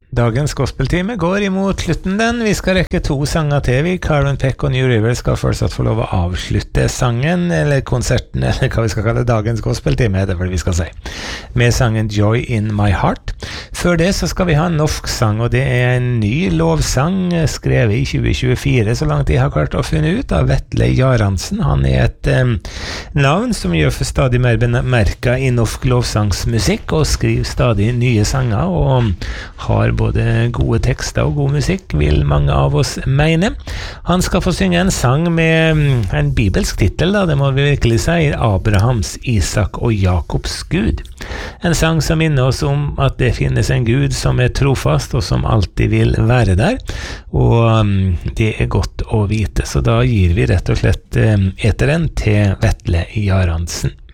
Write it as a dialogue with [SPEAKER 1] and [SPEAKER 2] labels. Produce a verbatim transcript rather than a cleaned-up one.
[SPEAKER 1] Dagens gospeltime går imot slutten den. Vi skal rekke to sanger til. Vi, Carbon Peck og New River, skal først få lov å avslutte sangen, eller konserten, eller hva vi skal kalle dagens gospeltime, er det vel vi skal si, med sangen Joy in My Heart. Før det så skal vi ha en norsk sang, og det er en ny lovsang skrevet i tjue tjuefire, så langt jeg har klart å finne ut, av Vetle Jaransen. Han er et um, navn som gjør for stadig mer bemerket i norsk lovsangsmusikk, og skriver stadig nye sanger, og har både gode tekster og god musikk, vil mange av oss mene. Han skal få synge en sang med en bibelsk titel, da, det må vi virkelig si, Abrahams, Isak og Jakobs Gud. En sang som minner oss om at det finnes en Gud som er trofast og som alltid vil være der, og um, det er godt å vite. Så da gir vi rett og slett um, eteren til Vetle Jaransen.